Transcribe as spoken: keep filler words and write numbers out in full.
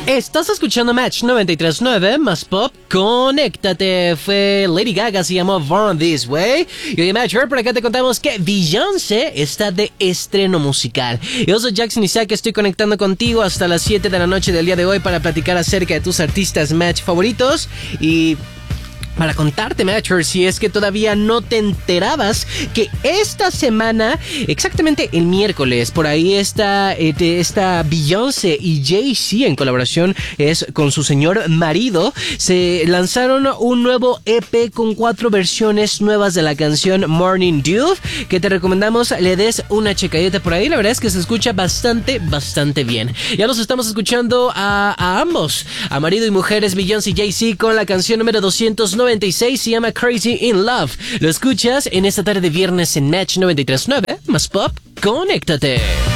Estás escuchando Match noventa y tres punto nueve más Pop. Conéctate. Fue Lady Gaga, se llamó Born This Way. Y hoy en Match, por acá te contamos que Beyoncé está de estreno musical. Yo soy Jackson Isaac, estoy conectando contigo hasta las siete de la noche del día de hoy para platicar acerca de tus artistas Match favoritos. Y para contarte, Matcher, si es que todavía no te enterabas que esta semana, exactamente el miércoles, por ahí está, eh, está Beyoncé y Jay-Z en colaboración es con su señor marido, se lanzaron un nuevo E P con cuatro versiones nuevas de la canción Morning Dew, que te recomendamos le des una checadita por ahí. La verdad es que se escucha bastante, bastante bien. Ya los estamos escuchando a, a ambos, a marido y mujeres, Beyoncé y Jay-Z, con la canción número doscientos noventa y seis, se llama Crazy in Love. Lo escuchas en esta tarde de viernes en Match noventa y tres punto nueve más Pop. Conéctate.